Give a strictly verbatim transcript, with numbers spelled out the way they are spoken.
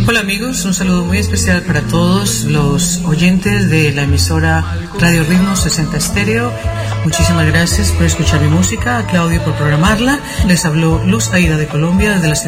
Hola amigos, un saludo muy especial para todos los oyentes de la emisora Radio Ritmo sesenta Estéreo. Muchísimas gracias por escuchar mi música, a Claudio por programarla. Les habló Luz Aida de Colombia desde la ciudad